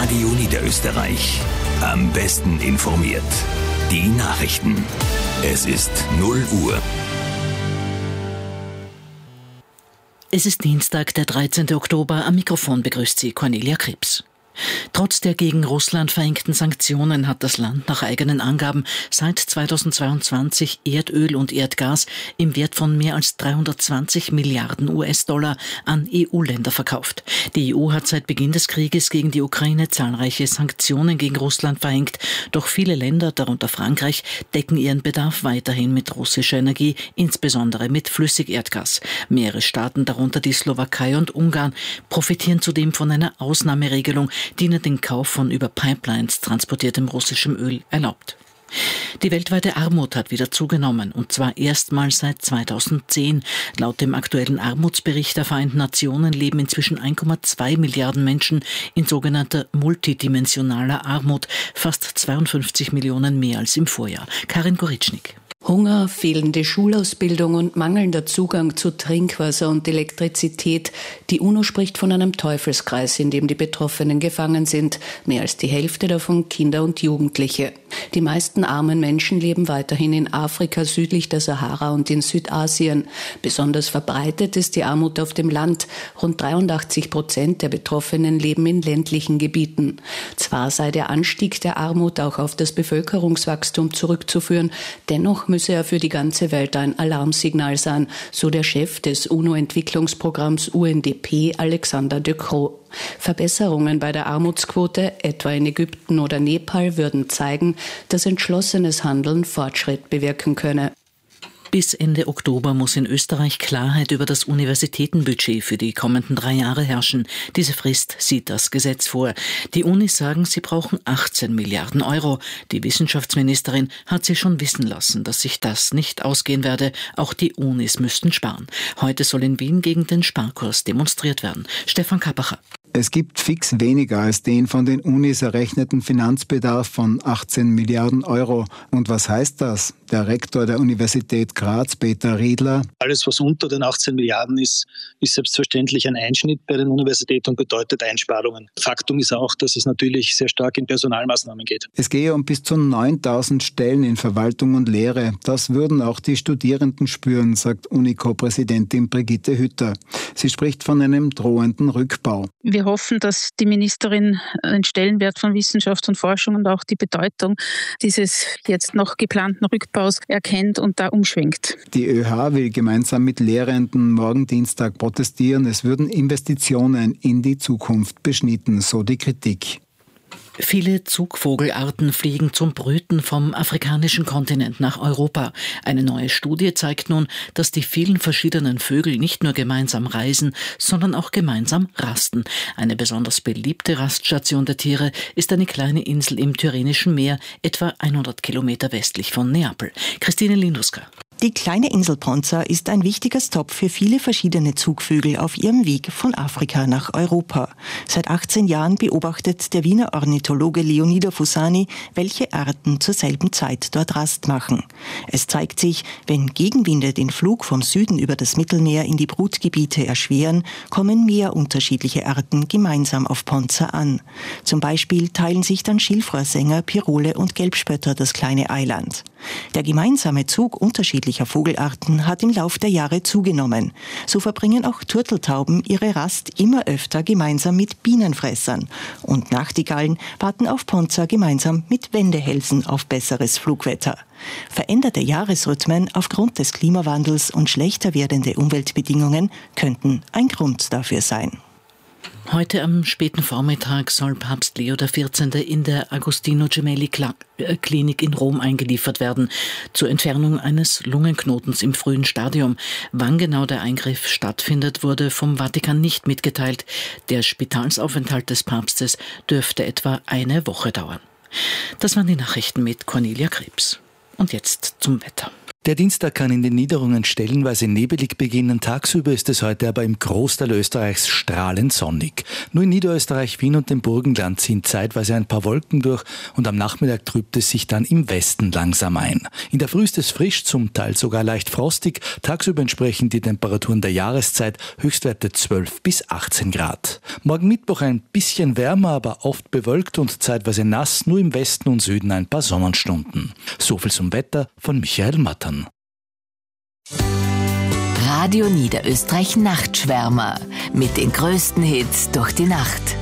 Radio Niederösterreich. Am besten informiert. Die Nachrichten. Es ist 0 Uhr. Es ist Dienstag, der 13. Oktober. Am Mikrofon begrüßt Sie Cornelia Krebs. Trotz der gegen Russland verhängten Sanktionen hat das Land nach eigenen Angaben seit 2022 Erdöl und Erdgas im Wert von mehr als 320 Milliarden US-Dollar an EU-Länder verkauft. Die EU hat seit Beginn des Krieges gegen die Ukraine zahlreiche Sanktionen gegen Russland verhängt. Doch viele Länder, darunter Frankreich, decken ihren Bedarf weiterhin mit russischer Energie, insbesondere mit Flüssigerdgas. Mehrere Staaten, darunter die Slowakei und Ungarn, profitieren zudem von einer Ausnahmeregelung, die ihnen den Kauf von über Pipelines transportiertem russischem Öl erlaubt. Die weltweite Armut hat wieder zugenommen, und zwar erstmals seit 2010. Laut dem aktuellen Armutsbericht der Vereinten Nationen leben inzwischen 1,2 Milliarden Menschen in sogenannter multidimensionaler Armut, fast 52 Millionen mehr als im Vorjahr. Karin Goritschnik. Hunger, fehlende Schulausbildung und mangelnder Zugang zu Trinkwasser und Elektrizität. Die UNO spricht von einem Teufelskreis, in dem die Betroffenen gefangen sind. Mehr als die Hälfte davon Kinder und Jugendliche. Die meisten armen Menschen leben weiterhin in Afrika südlich der Sahara und in Südasien. Besonders verbreitet ist die Armut auf dem Land. Rund 83% der Betroffenen leben in ländlichen Gebieten. Zwar sei der Anstieg der Armut auch auf das Bevölkerungswachstum zurückzuführen, dennoch müsse er für die ganze Welt ein Alarmsignal sein, so der Chef des UNO-Entwicklungsprogramms UNDP, Alexander De Croo. Verbesserungen bei der Armutsquote, etwa in Ägypten oder Nepal, würden zeigen, dass entschlossenes Handeln Fortschritt bewirken könne. Bis Ende Oktober muss in Österreich Klarheit über das Universitätenbudget für die kommenden 3 Jahre herrschen. Diese Frist sieht das Gesetz vor. Die Unis sagen, sie brauchen 18 Milliarden Euro. Die Wissenschaftsministerin hat sie schon wissen lassen, dass sich das nicht ausgehen werde. Auch die Unis müssten sparen. Heute soll in Wien gegen den Sparkurs demonstriert werden. Stefan Kappacher. Es gibt fix weniger als den von den Unis errechneten Finanzbedarf von 18 Milliarden Euro. Und was heißt das? Der Rektor der Universität Graz, Peter Riedler. Alles, was unter den 18 Milliarden ist selbstverständlich ein Einschnitt bei den Universitäten und bedeutet Einsparungen. Faktum ist auch, dass es natürlich sehr stark in Personalmaßnahmen geht. Es gehe um bis zu 9.000 Stellen in Verwaltung und Lehre. Das würden auch die Studierenden spüren, sagt UNICO-Präsidentin Brigitte Hütter. Sie spricht von einem drohenden Rückbau. Wir hoffen, dass die Ministerin den Stellenwert von Wissenschaft und Forschung und auch die Bedeutung dieses jetzt noch geplanten Rückbaus erkennt und da umschwenkt. Die ÖH will gemeinsam mit Lehrenden morgen Dienstag protestieren. Es würden Investitionen in die Zukunft beschnitten, so die Kritik. Viele Zugvogelarten fliegen zum Brüten vom afrikanischen Kontinent nach Europa. Eine neue Studie zeigt nun, dass die vielen verschiedenen Vögel nicht nur gemeinsam reisen, sondern auch gemeinsam rasten. Eine besonders beliebte Raststation der Tiere ist eine kleine Insel im Tyrrhenischen Meer, etwa 100 Kilometer westlich von Neapel. Christine Linduska. Die kleine Insel Ponza ist ein wichtiger Stopp für viele verschiedene Zugvögel auf ihrem Weg von Afrika nach Europa. Seit 18 Jahren beobachtet der Wiener Ornithologe Leonidas Fossani, welche Arten zur selben Zeit dort Rast machen. Es zeigt sich, wenn Gegenwinde den Flug vom Süden über das Mittelmeer in die Brutgebiete erschweren, kommen mehr unterschiedliche Arten gemeinsam auf Ponza an. Zum Beispiel teilen sich dann Schilfrohrsänger, Pirole und Gelbspötter das kleine Eiland. Der gemeinsame Zug unterschiedlicher Vogelarten hat im Lauf der Jahre zugenommen. So verbringen auch Turteltauben ihre Rast immer öfter gemeinsam mit Bienenfressern. Und Nachtigallen warten auf Ponza gemeinsam mit Wendehälsen auf besseres Flugwetter. Veränderte Jahresrhythmen aufgrund des Klimawandels und schlechter werdende Umweltbedingungen könnten ein Grund dafür sein. Heute am späten Vormittag soll Papst Leo XIV. In der Agostino Gemelli Klinik in Rom eingeliefert werden, zur Entfernung eines Lungenknotens im frühen Stadium. Wann genau der Eingriff stattfindet, wurde vom Vatikan nicht mitgeteilt. Der Spitalsaufenthalt des Papstes dürfte etwa eine Woche dauern. Das waren die Nachrichten mit Cornelia Krebs. Und jetzt zum Wetter. Der Dienstag kann in den Niederungen stellenweise nebelig beginnen. Tagsüber ist es heute aber im Großteil Österreichs strahlend sonnig. Nur in Niederösterreich, Wien und dem Burgenland ziehen zeitweise ein paar Wolken durch und am Nachmittag trübt es sich dann im Westen langsam ein. In der Früh ist es frisch, zum Teil sogar leicht frostig. Tagsüber entsprechen die Temperaturen der Jahreszeit, Höchstwerte 12 bis 18 Grad. Morgen Mittwoch ein bisschen wärmer, aber oft bewölkt und zeitweise nass, nur im Westen und Süden ein paar Sonnenstunden. So viel zum Wetter von Michael Mattern. Radio Niederösterreich Nachtschwärmer mit den größten Hits durch die Nacht.